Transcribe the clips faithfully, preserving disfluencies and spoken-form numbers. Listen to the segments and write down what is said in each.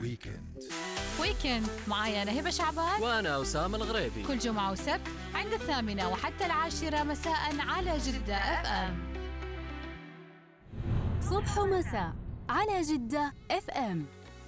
ويكند ويكند معايا أنا هبة شعبان وأنا أسامة الغريبي، كل جمعة وسبت عند الثامنة وحتى العاشرة مساء على جدة اف ام. صبح ومساء على جدة اف ام.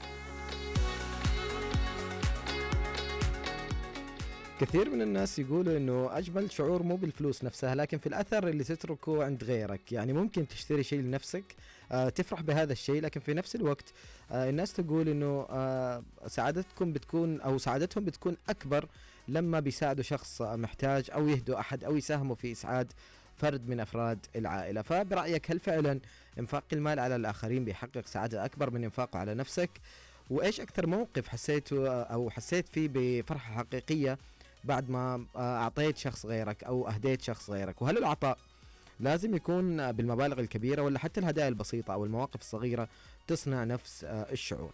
كثير من الناس يقولوا إنه أجمل شعور مو بالفلوس نفسها لكن في الأثر اللي تتركه عند غيرك. يعني ممكن تشتري شيء لنفسك آه تفرح بهذا الشيء، لكن في نفس الوقت آه الناس تقول إنه آه سعادتكم بتكون أو سعادتهم بتكون أكبر لما بيساعدوا شخص محتاج أو يهدوا أحد أو يساهموا في إسعاد فرد من أفراد العائلة. فبرأيك هل فعلا إنفاق المال على الآخرين بيحقق سعادة أكبر من إنفاقه على نفسك؟ وإيش أكثر موقف حسيته أو حسيت فيه بفرحة حقيقية بعد ما أعطيت شخص غيرك أو أهديت شخص غيرك؟ وهل العطاء لازم يكون بالمبالغ الكبيرة ولا حتى الهدايا البسيطة أو المواقف الصغيرة تصنع نفس الشعور؟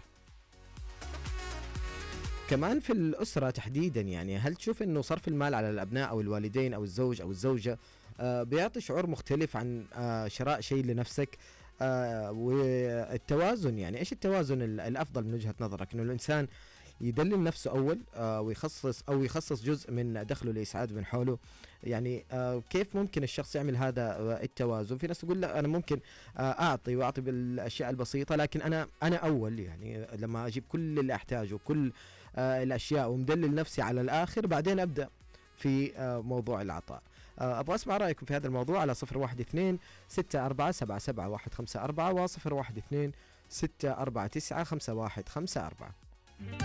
كمان في الأسرة تحديدا، يعني هل تشوف أنه صرف المال على الأبناء أو الوالدين أو الزوج أو الزوجة بيعطي شعور مختلف عن شراء شيء لنفسك؟ والتوازن، يعني إيش التوازن الأفضل من وجهة نظرك؟ أنه الإنسان يدلل نفسه أول آه ويخصص أو يخصص جزء من دخله لإسعاد من حوله؟ يعني آه كيف ممكن الشخص يعمل هذا آه التوازن؟ في ناس تقول لا أنا ممكن آه أعطي وأعطي بالأشياء البسيطة، لكن أنا أنا أول، يعني لما أجيب كل اللي أحتاجه كل آه الأشياء ومدلل نفسي على الآخر بعدين أبدأ في آه موضوع العطاء. آه أبغى أسمع رأيكم في هذا الموضوع على صفر واحد اثنين ستة أربعة سبعة سبعة واحد خمسة أربعة وصفر واحد اثنين ستة أربعة تسعة خمسة واحد خمسة أربعة.